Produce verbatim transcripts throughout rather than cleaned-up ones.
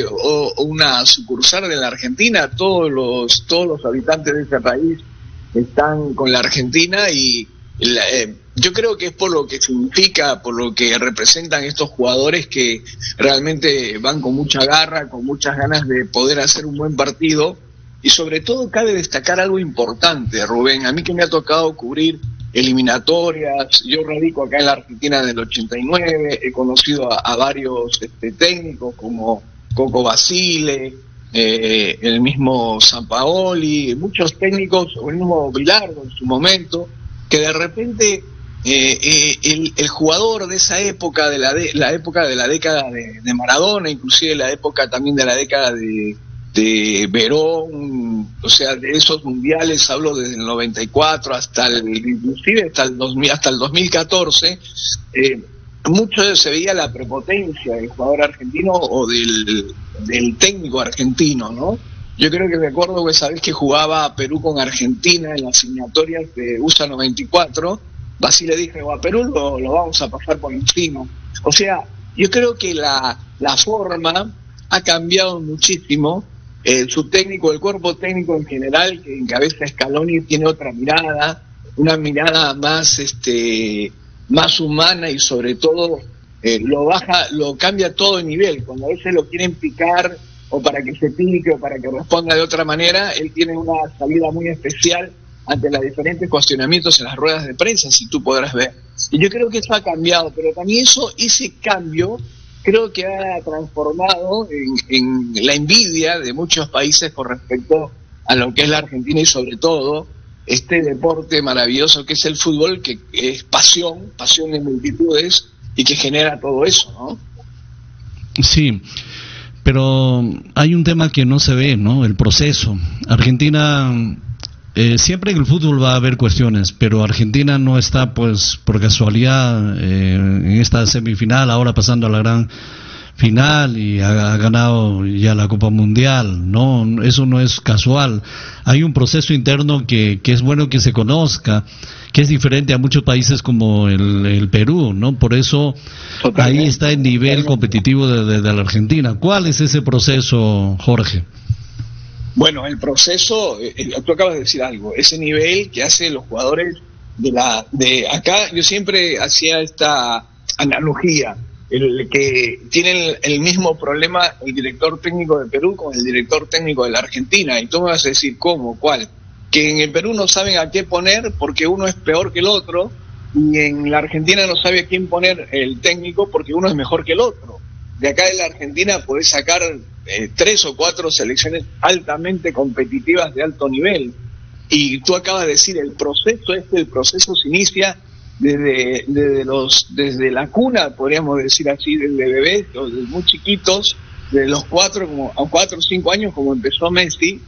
o, o una sucursal de la Argentina. Todos los todos los habitantes de ese país están con la Argentina y la, eh, yo creo que es por lo que significa, por lo que representan estos jugadores que realmente van con mucha garra, con muchas ganas de poder hacer un buen partido. Y sobre todo cabe destacar algo importante, Rubén, a mí que me ha tocado cubrir eliminatorias, yo radico acá en la Argentina del ochenta y nueve, he conocido a, a varios este, técnicos como Coco Basile, eh, el mismo Sampaoli, muchos técnicos, o el mismo Bilardo en su momento, que de repente eh, eh, el, el jugador de esa época, de la, de, la época de la década de, de Maradona, inclusive la época también de la década de de Verón, o sea, de esos mundiales, hablo desde el noventa y cuatro hasta el, inclusive hasta el dos mil, hasta el dos mil catorce, eh, mucho se veía la prepotencia del jugador argentino o del, del técnico argentino, ¿no? Yo creo que me acuerdo que esa vez que jugaba Perú con Argentina en las eliminatorias de U S A noventa y cuatro, Basile dijo, a Perú lo, lo vamos a pasar por encima. O sea, yo creo que la, la forma ha cambiado muchísimo. Eh, su técnico, el cuerpo técnico en general, que encabeza Scaloni, tiene otra mirada, una mirada más este más humana y sobre todo eh, lo baja, lo cambia todo de nivel. Cuando a veces lo quieren picar o para que se pique o para que responda de otra manera, él tiene una salida muy especial ante los diferentes cuestionamientos en las ruedas de prensa, si tú podrás ver. Y yo creo que eso ha cambiado, pero también eso, ese cambio creo que ha transformado en, en la envidia de muchos países con respecto a lo que es la Argentina y sobre todo este deporte maravilloso que es el fútbol, que es pasión, pasión de multitudes y que genera todo eso, ¿no? Sí, pero hay un tema que no se ve, ¿no? El proceso. Argentina, eh, siempre en el fútbol va a haber cuestiones, pero Argentina no está, pues, por casualidad eh, en esta semifinal, ahora pasando a la gran final y ha, ha ganado ya la Copa Mundial, no, eso no es casual. Hay un proceso interno que, que es bueno que se conozca, que es diferente a muchos países como el, el Perú, ¿no? Por eso ahí está el nivel competitivo de, de, de la Argentina. ¿Cuál es ese proceso, Jorge? Bueno, el proceso, eh, tú acabas de decir algo, ese nivel que hace los jugadores de la de acá, yo siempre hacía esta analogía, el que tienen el mismo problema el director técnico de Perú con el director técnico de la Argentina, y tú me vas a decir, ¿cómo? ¿Cuál? Que en el Perú no saben a qué poner porque uno es peor que el otro, y en la Argentina no sabe a quién poner el técnico porque uno es mejor que el otro. De acá de la Argentina podés sacar eh, tres o cuatro selecciones altamente competitivas de alto nivel. Y tú acabas de decir, el proceso este, el proceso se inicia desde, desde los desde la cuna, podríamos decir así, desde bebés, desde muy chiquitos, de los cuatro como a cuatro o cinco años, como empezó Messi,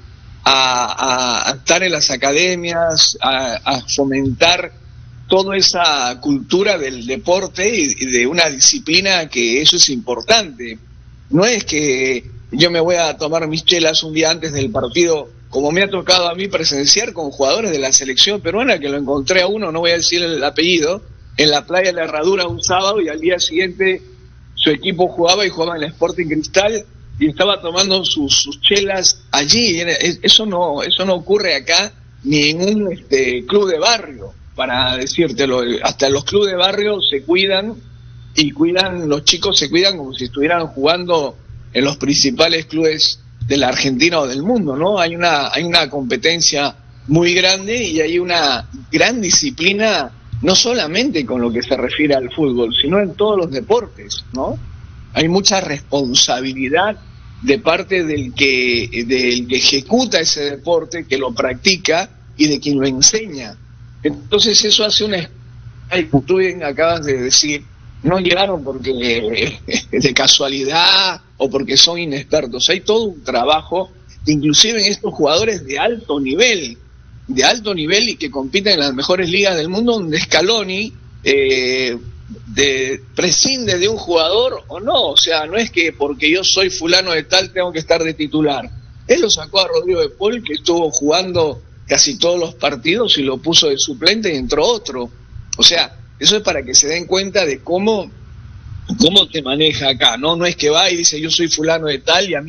a, a, a estar en las academias, a, a fomentar toda esa cultura del deporte y de una disciplina, que eso es importante. No es que yo me voy a tomar mis chelas un día antes del partido, como me ha tocado a mí presenciar con jugadores de la selección peruana, que lo encontré a uno, no voy a decir el apellido, en la playa de la Herradura un sábado, y al día siguiente su equipo jugaba y jugaba en el Sporting Cristal y estaba tomando sus, sus chelas allí. Eso no, eso no ocurre acá ni en un este, club de barrio. Para decírtelo, hasta los clubes de barrio se cuidan y cuidan, los chicos se cuidan como si estuvieran jugando en los principales clubes de la Argentina o del mundo, ¿no? Hay una, hay una competencia muy grande y hay una gran disciplina, no solamente con lo que se refiere al fútbol, sino en todos los deportes, ¿no? Hay mucha responsabilidad de parte del que, del que ejecuta ese deporte, que lo practica y de quien lo enseña. Entonces eso hace una... Tú bien acabas de decir, no llegaron porque de casualidad o porque son inexpertos. Hay todo un trabajo, inclusive en estos jugadores de alto nivel, de alto nivel y que compiten en las mejores ligas del mundo, donde Scaloni eh, de, prescinde de un jugador o no. O sea, no es que porque yo soy fulano de tal tengo que estar de titular. Él lo sacó a Rodrigo de Paul, que estuvo jugando casi todos los partidos, y lo puso de suplente y entró otro. O sea, eso es para que se den cuenta de cómo, cómo te maneja acá, ¿no? No es que va y dice yo soy fulano de tal y a mí